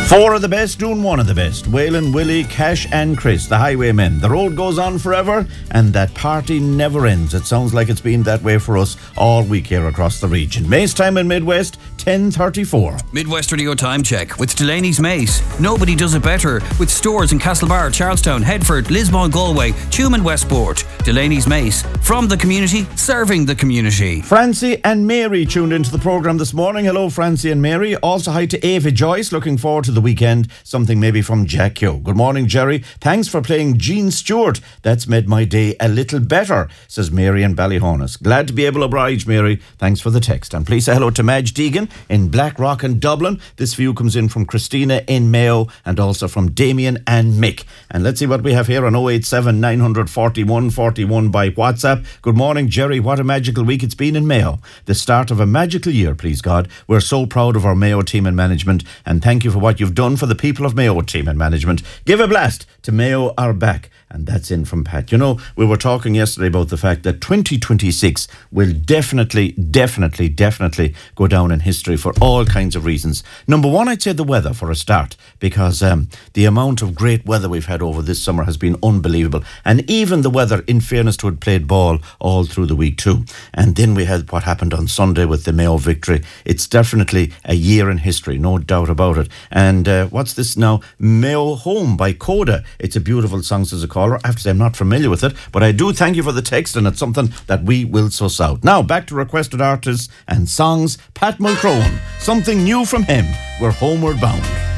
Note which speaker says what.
Speaker 1: Four of the best doing one of the best. Waylon, Willie, Cash and Chris, the Highwaymen. The road goes on forever and that party never ends. It sounds like it's been that way for us all week here across the region. Mace time in Midwest, 10:34.
Speaker 2: Midwest Radio Time Check with Delaney's Mace. Nobody does it better with stores in Castlebar, Charlestown, Headford, Lismore, Galway, Tuam and Westport. Delaney's Mace. From the community, serving the community.
Speaker 1: Francie and Mary tuned into the programme this morning. Hello, Francie and Mary. Also hi to Ava Joyce. Looking forward to the weekend. Something maybe from Jack Yo. Good morning, Jerry. Thanks for playing Gene Stewart. That's made my day a little better, says Mary in Ballyhonus. Glad to be able to oblige, Mary. Thanks for the text. And please say hello to Madge Deegan in Blackrock and Dublin. This view comes in from Christina in Mayo and also from Damien and Mick. And let's see what we have here on 087 941 41 by WhatsApp. Good morning, Jerry. What a magical week it's been in Mayo. The start of a magical year, please God. We're so proud of our Mayo team and management, and thank you for what you've done for the people of Mayo team and management. Give a blast to Mayo are back. And that's in from Pat. You know, we were talking yesterday about the fact that 2026 will definitely go down in history for all kinds of reasons. Number one, I'd say the weather for a start, because the amount of great weather we've had over this summer has been unbelievable. And even the weather, in fairness to it, played ball all through the week too. And then we had what happened on Sunday with the Mayo victory. It's definitely a year in history, no doubt about it. And what's this now? Mayo Home by Coda. It's a beautiful song, says a caller. I have to say I'm not familiar with it, but I do thank you for the text, and it's something that we will suss out. Now, back to requested artists and songs. Pat Mulcrone, something new from him. We're homeward bound.